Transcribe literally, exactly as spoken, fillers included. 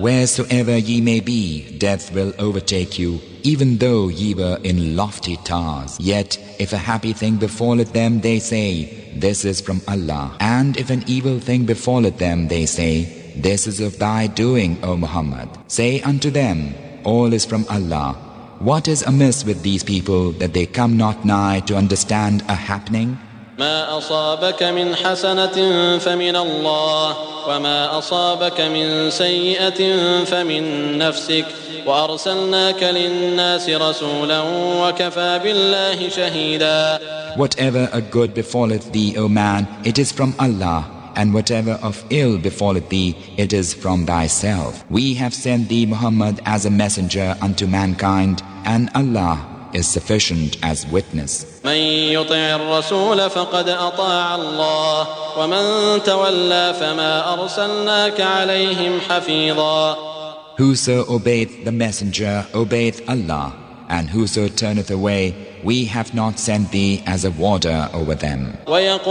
Wheresoever ye may be, death will overtake you, even though ye were in lofty towers. Yet, if a happy thing befalleth them, they say, this is from Allah. And if an evil thing befalleth them, they say, this is of thy doing, O Muhammad. Say unto them, all is from Allah. What is amiss with these people that they come not nigh to understand a happening? ما أصابك من حسنة فمن الله وما أصابك من سيئة فمن نفسك وأرسلناك للناس رسولا وكفى بالله شهيدا. Whatever a good befalleth thee, O man, it is from Allah, and whatever of ill befalleth thee, it is from thyself. We have sent thee, Muhammad, as a messenger unto mankind, and Allah is sufficient as witness. من يطع الرسول فقد أطاع الله ومن تولى فما أرسلناك عليهم حفيظا. Whoso obeyeth the messenger obeyeth Allah, and whoso turneth away, we have not sent thee as a warder over them.